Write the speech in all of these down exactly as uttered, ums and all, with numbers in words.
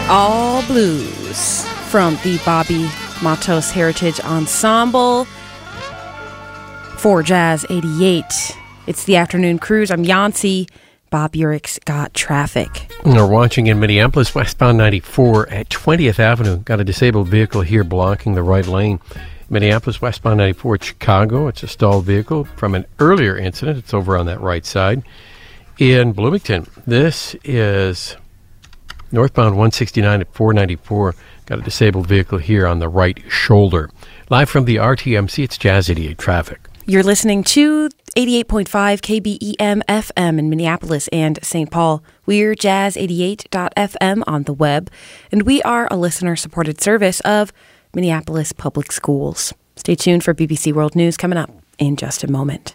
All Blues from the Bobby Matos Heritage Ensemble for Jazz eighty-eight. It's the afternoon cruise. I'm Yancy. Bob Urick's got traffic. We're watching in Minneapolis, westbound ninety-four at twentieth Avenue. Got a disabled vehicle here blocking the right lane. Minneapolis, westbound ninety-four at Chicago. It's a stalled vehicle from an earlier incident. It's over on that right side. In Bloomington, this is northbound one sixty-nine at four ninety-four. Got a disabled vehicle here on the right shoulder. Live from the R T M C, it's Jazz eighty-eight traffic. You're listening to eighty-eight point five K B E M F M in Minneapolis and Saint Paul. We're jazz eighty-eight dot f m on the web, and we are a listener-supported service of Minneapolis Public Schools. Stay tuned for B B C World News coming up in just a moment.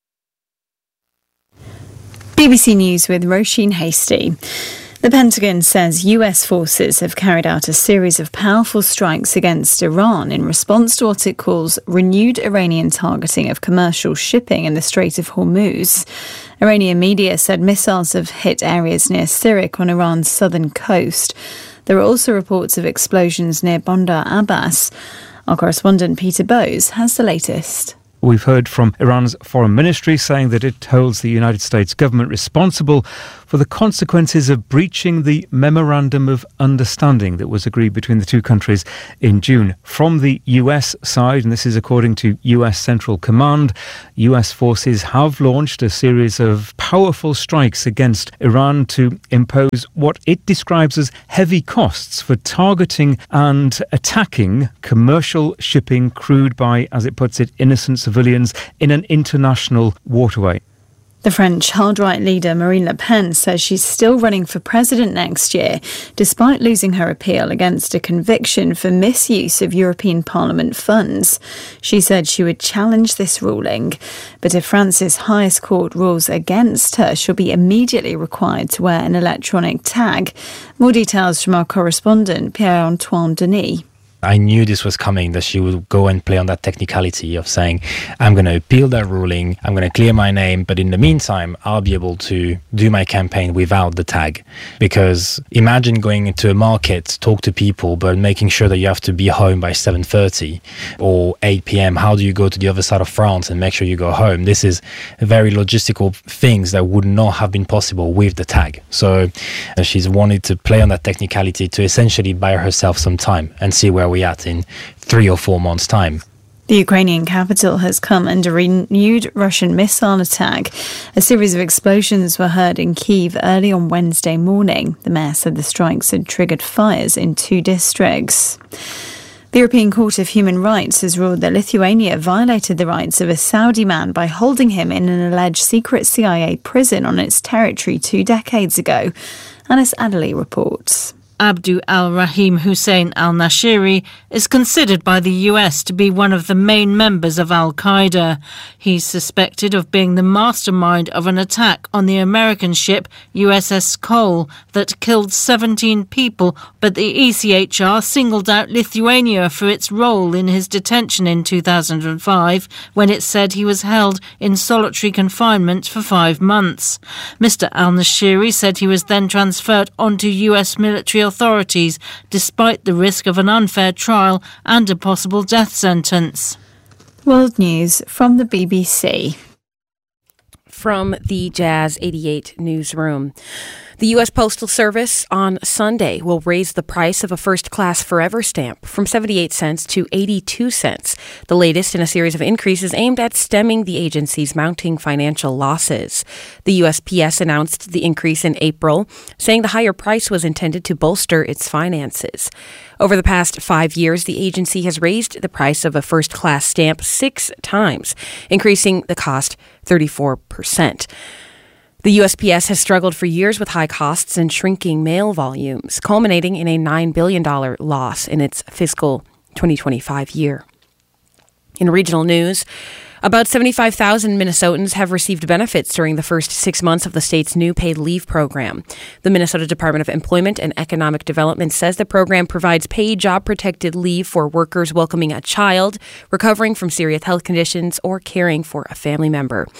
B B C News with Roisin Hasty. The Pentagon says U S forces have carried out a series of powerful strikes against Iran in response to what it calls renewed Iranian targeting of commercial shipping in the Strait of Hormuz. Iranian media said missiles have hit areas near Sirik on Iran's southern coast. There are also reports of explosions near Bandar Abbas. Our correspondent Peter Bowes has the latest. We've heard from Iran's foreign ministry saying that it holds the United States government responsible for the consequences of breaching the Memorandum of Understanding that was agreed between the two countries in June. From the U S side, and this is according to U S Central Command, U S forces have launched a series of powerful strikes against Iran to impose what it describes as heavy costs for targeting and attacking commercial shipping crewed by, as it puts it, innocent civilians in an international waterway. The French hard-right leader Marine Le Pen says she's still running for president next year, despite losing her appeal against a conviction for misuse of European Parliament funds. She said she would challenge this ruling, but if France's highest court rules against her, she'll be immediately required to wear an electronic tag. More details from our correspondent, Pierre-Antoine Denis. I knew this was coming, that she would go and play on that technicality of saying, I'm going to appeal that ruling, I'm going to clear my name, but in the meantime, I'll be able to do my campaign without the tag. Because imagine going into a market, talk to people, but making sure that you have to be home by seven thirty or eight p.m. How do you go to the other side of France and make sure you go home? This is very logistical things that would not have been possible with the tag. So uh, she's wanted to play on that technicality to essentially buy herself some time and see where we at in three or four months' time. The Ukrainian capital has come under renewed Russian missile attack. A series of explosions were heard in Kyiv early on Wednesday morning. The mayor said the strikes had triggered fires in two districts. The European Court of Human Rights has ruled that Lithuania violated the rights of a Saudi man by holding him in an alleged secret C I A prison on its territory two decades ago. Anis Adderley reports. Abdu al-Rahim Hussein al-Nashiri is considered by the U S to be one of the main members of Al-Qaeda. He's suspected of being the mastermind of an attack on the American ship U S S Cole that killed seventeen people, but the E C H R singled out Lithuania for its role in his detention in two thousand five, when it said he was held in solitary confinement for five months. Mister al-Nashiri said he was then transferred onto U S military authorities, despite the risk of an unfair trial and a possible death sentence. World News from the B B C. From the Jazz eighty-eight newsroom. The U S Postal Service on Sunday will raise the price of a first-class Forever stamp from seventy-eight cents to eighty-two cents, the latest in a series of increases aimed at stemming the agency's mounting financial losses. The U S P S announced the increase in April, saying the higher price was intended to bolster its finances. Over the past five years, the agency has raised the price of a first-class stamp six times, increasing the cost thirty-four percent. The U S P S has struggled for years with high costs and shrinking mail volumes, culminating in a nine billion dollars loss in its fiscal twenty twenty-five year. In regional news, about seventy-five thousand Minnesotans have received benefits during the first six months of the state's new paid leave program. The Minnesota Department of Employment and Economic Development says the program provides paid job-protected leave for workers welcoming a child, recovering from serious health conditions, or caring for a family member.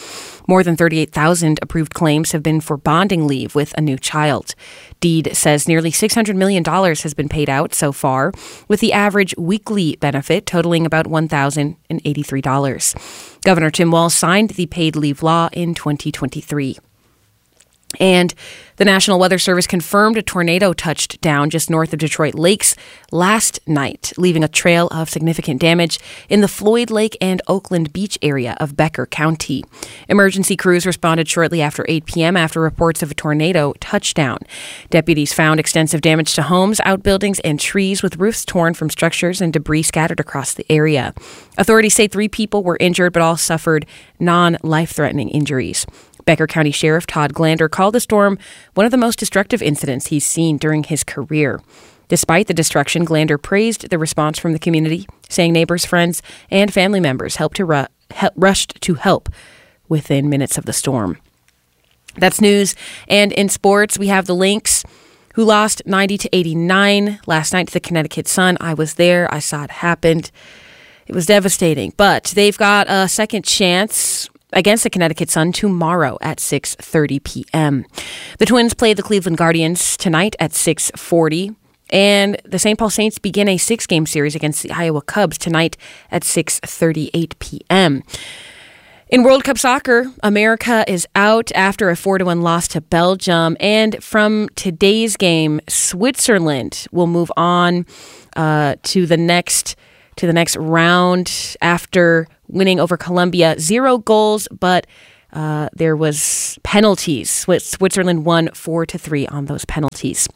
More than thirty-eight thousand approved claims have been for bonding leave with a new child. Deed says nearly six hundred million dollars has been paid out so far, with the average weekly benefit totaling about one thousand eighty-three dollars. Governor Tim Walz signed the paid leave law in twenty twenty-three. And the National Weather Service confirmed a tornado touched down just north of Detroit Lakes last night, leaving a trail of significant damage in the Floyd Lake and Oakland Beach area of Becker County. Emergency crews responded shortly after eight p.m. after reports of a tornado touchdown. Deputies found extensive damage to homes, outbuildings, and trees, with roofs torn from structures and debris scattered across the area. Authorities say three people were injured, but all suffered non-life-threatening injuries. Becker County Sheriff Todd Glander called the storm one of the most destructive incidents he's seen during his career. Despite the destruction, Glander praised the response from the community, saying neighbors, friends, and family members helped to ru- he- rushed to help within minutes of the storm. That's news. And in sports, we have the Lynx, who lost ninety to eighty-nine last night to the Connecticut Sun. I was there. I saw it happen. It was devastating. But they've got a second chance against the Connecticut Sun tomorrow at six thirty p.m. The Twins play the Cleveland Guardians tonight at six forty, and the Saint Paul Saints begin a six-game series against the Iowa Cubs tonight at six thirty-eight p.m. In World Cup soccer, America is out after a four to one loss to Belgium, and from today's game, Switzerland will move on uh, to the next to the next round after winning over Colombia. Zero goals, but uh, there was penalties. Switzerland won four to three on those penalties.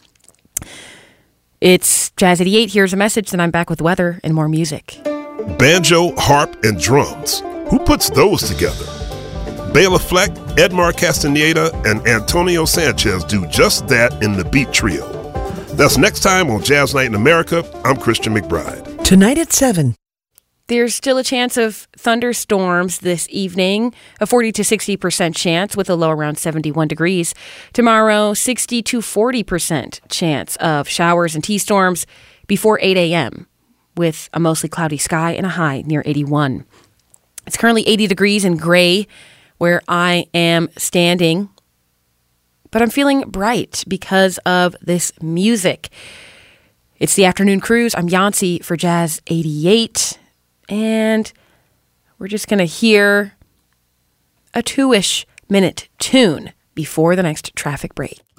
It's Jazz eighty-eight. Here's a message, then I'm back with weather and more music. Banjo, harp, and drums. Who puts those together? Bela Fleck, Edmar Castaneda, and Antonio Sanchez do just that in the Beat Trio. That's next time on Jazz Night in America. I'm Christian McBride. Tonight at seven. There's still a chance of thunderstorms this evening, a forty to sixty percent chance with a low around seventy-one degrees. Tomorrow, sixty to forty percent chance of showers and T-storms before eight a.m. with a mostly cloudy sky and a high near eighty-one. It's currently eighty degrees and gray where I am standing, but I'm feeling bright because of this music. It's the afternoon cruise. I'm Yancy for Jazz eighty-eight. And we're just going to hear a two-ish minute tune before the next traffic break.